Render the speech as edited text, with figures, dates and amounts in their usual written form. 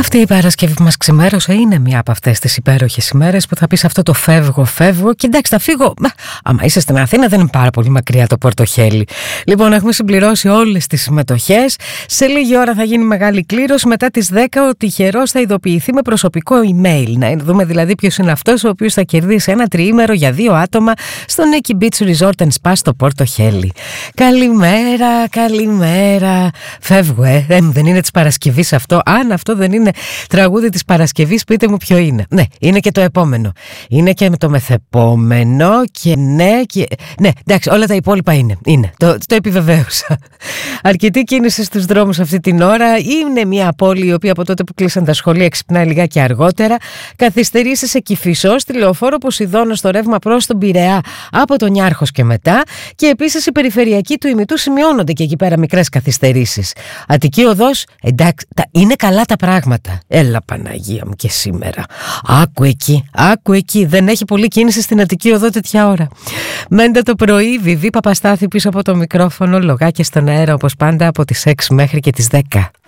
Αυτή η Παρασκευή που μας ξημέρωσε είναι μια από αυτές τις υπέροχες ημέρες που θα πεις αυτό το φεύγω και εντάξει θα φύγω. Άμα είσαι στην Αθήνα δεν είναι πάρα πολύ μακριά το Πορτοχέλι. Λοιπόν, έχουμε συμπληρώσει όλες τις συμμετοχές. Σε λίγη ώρα θα γίνει μεγάλη κλήρωση. Μετά τις 10 ο τυχερός θα ειδοποιηθεί με προσωπικό email. Να δούμε δηλαδή ποιος είναι αυτός ο οποίος θα κερδίσει ένα τριήμερο για 2 άτομα στο Neki Beach Resort and Spa στο Πορτοχέλι. Καλημέρα. Φεύγω, δεν είναι της Παρασκευής αυτό. Αν αυτό δεν είναι τραγούδι της Παρασκευής, πείτε μου ποιο είναι. Ναι, είναι και το επόμενο. Είναι και το μεθεπόμενο και ναι, εντάξει, όλα τα υπόλοιπα είναι. Το επιβεβαίωσα. Αρκετή κίνηση στους δρόμους αυτή την ώρα. Είναι μια πόλη η οποία από τότε που κλείσαν τα σχολεία ξυπνάει λιγάκι αργότερα. Καθυστερήσεις σε Κηφισό, στη Λεωφόρο Ποσειδώνα στο ρεύμα προς τον Πειραιά από τον Ιάρχος και μετά. Και επίσης η περιφερειακή του Ημιτού σημειώνονται και εκεί πέρα μικρές καθυστερήσεις. Αττική Οδός, εντάξει, είναι καλά τα πράγματα. Έλα Παναγία μου και σήμερα. Άκου εκεί. Δεν έχει πολλή κίνηση στην Αττική Οδό τέτοια ώρα. Μέντε το πρωί, Βιβί Παπαστάθη πίσω από το μικρόφωνο, λογάκια στον αέρα όπως πάντα από τις 6 μέχρι και τις 10.